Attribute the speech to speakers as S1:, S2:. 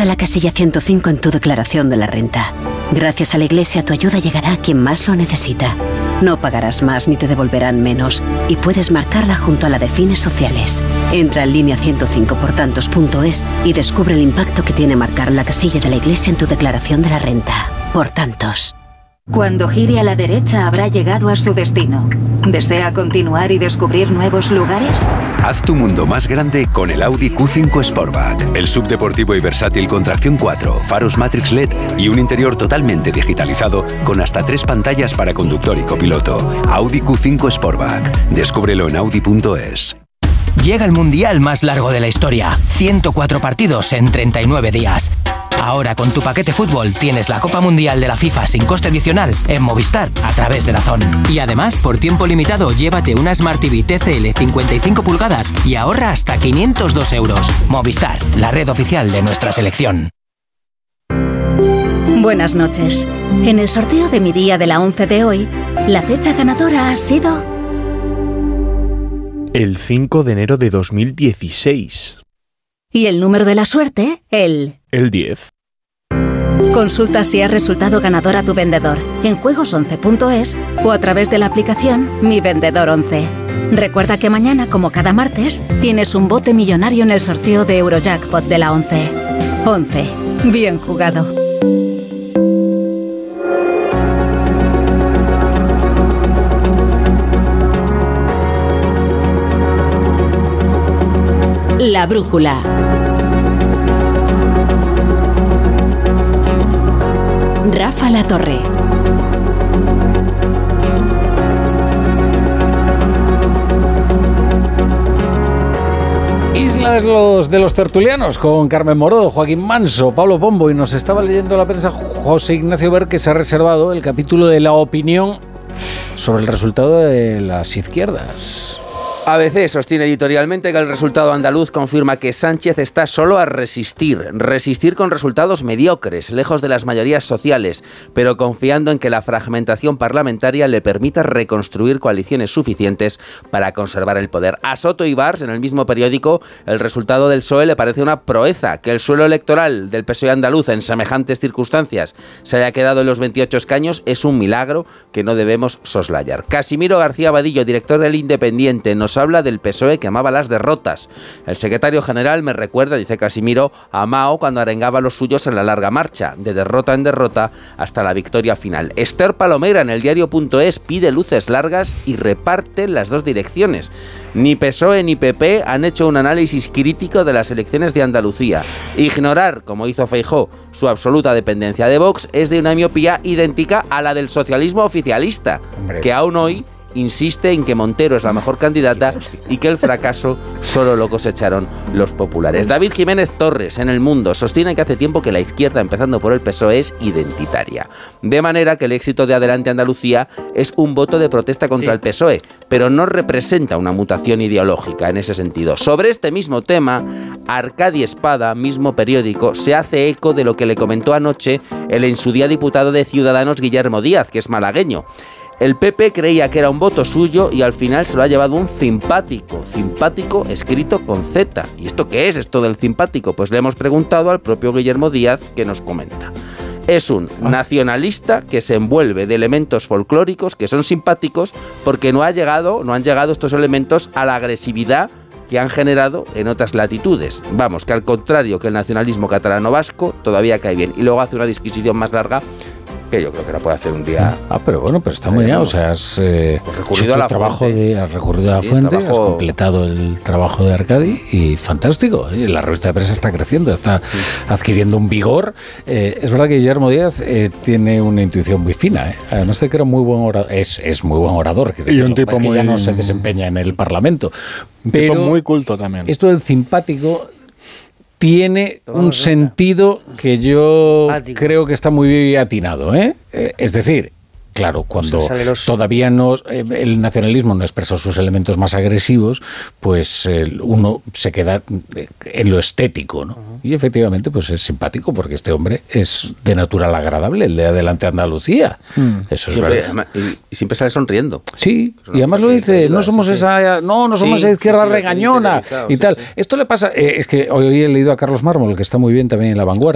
S1: la casilla 105 en tu declaración de la renta. Gracias a la Iglesia, tu ayuda llegará a quien más lo necesita. No pagarás más ni te devolverán menos y puedes marcarla junto a la de fines sociales. Entra en línea 105portantos.es y descubre el impacto que tiene marcar la casilla de la Iglesia en tu declaración de la renta. Por tantos.
S2: Cuando gire a la derecha habrá llegado a su destino. ¿Desea continuar y descubrir nuevos lugares?
S3: Haz tu mundo más grande con el Audi Q5 Sportback. El subdeportivo y versátil con tracción 4, faros Matrix LED y un interior totalmente digitalizado con hasta 3 pantallas para conductor y copiloto. Audi Q5 Sportback. Descúbrelo en audi.es.
S4: Llega el mundial más largo de la historia. 104 partidos en 39 días. Ahora con tu paquete fútbol tienes la Copa Mundial de la FIFA sin coste adicional en Movistar a través de DAZN. Y además, por tiempo limitado, llévate una Smart TV TCL 55 pulgadas y ahorra hasta 502 euros. Movistar, la red oficial de nuestra selección.
S5: Buenas noches. En el sorteo de mi día de la 11 de hoy, la fecha ganadora ha sido...
S6: el 5 de enero de 2016.
S5: Y el número de la suerte, el
S6: 10.
S5: Consulta si has resultado ganador a tu vendedor en juegos11.es o a través de la aplicación Mi Vendedor 11. Recuerda que mañana, como cada martes, tienes un bote millonario en el sorteo de Eurojackpot de la 11. 11. Bien jugado. La brújula. Rafa La Torre.
S7: Isla de los tertulianos con Carmen Morodo, Joaquín Manso, Pablo Pombo, y nos estaba leyendo la prensa José Ignacio Ver, que se ha reservado el capítulo de la opinión sobre el resultado de las izquierdas.
S8: ABC sostiene editorialmente que el resultado andaluz confirma que Sánchez está solo a resistir con resultados mediocres, lejos de las mayorías sociales, pero confiando en que la fragmentación parlamentaria le permita reconstruir coaliciones suficientes para conservar el poder. A Soto y Bars, en el mismo periódico, el resultado del PSOE le parece una proeza. Que el suelo electoral del PSOE andaluz en semejantes circunstancias se haya quedado en los 28 escaños es un milagro que no debemos soslayar. Casimiro García Vadillo, director del Independiente, nos habla del PSOE que amaba las derrotas. El secretario general me recuerda, dice Casimiro, a Mao cuando arengaba a los suyos en la larga marcha, de derrota en derrota hasta la victoria final. Esther Palomera, en el diario.es, pide luces largas y reparte las dos direcciones. Ni PSOE ni PP han hecho un análisis crítico de las elecciones de Andalucía. Ignorar, como hizo Feijóo, su absoluta dependencia de Vox es de una miopía idéntica a la del socialismo oficialista, que aún hoy insiste en que Montero es la mejor candidata y que el fracaso solo lo cosecharon los populares. David Jiménez Torres, en El Mundo, sostiene que hace tiempo que la izquierda, empezando por el PSOE, es identitaria. De manera que el éxito de Adelante Andalucía es un voto de protesta contra el PSOE, pero no representa una mutación ideológica en ese sentido. Sobre este mismo tema, Arcadi Espada, mismo periódico, se hace eco de lo que le comentó anoche el en su día diputado de Ciudadanos Guillermo Díaz, que es malagueño. El PP creía que era un voto suyo y al final se lo ha llevado un simpático escrito con Z. ¿Y esto qué es, esto del simpático? Pues le hemos preguntado al propio Guillermo Díaz, que nos comenta. Es un nacionalista que se envuelve de elementos folclóricos que son simpáticos porque no han llegado estos elementos a la agresividad que han generado en otras latitudes. Vamos, que al contrario que el nacionalismo catalano-vasco todavía cae bien. Y luego hace una disquisición más larga que yo creo que la puede hacer un día.
S7: Pero bueno, pero está muy bien. O sea, has
S8: recurrido a la fuente.
S7: Has recurrido a la fuente, has completado el trabajo de Arcadi y fantástico. La revista de prensa está creciendo, está adquiriendo un vigor. Es verdad que Guillermo Díaz tiene una intuición muy fina. Además de que era muy buen orador, es muy buen orador.
S9: Y un tipo
S7: que ya no se desempeña en el Parlamento.
S9: Pero tipo muy culto también.
S7: Esto del simpático tiene un sentido que yo creo que está muy atinado, es decir, claro, cuando todavía no el nacionalismo no expresó sus elementos más agresivos, pues uno se queda en lo estético, ¿no? Y efectivamente pues es simpático porque este hombre es de natural agradable, el de Adelante Andalucía. Eso es verdad.
S8: Y siempre sale sonriendo.
S7: Sí, y además lo dice, no somos esa izquierda regañona y tal. Esto le pasa, es que hoy he leído a Carlos Mármol, que está muy bien también en La Vanguardia.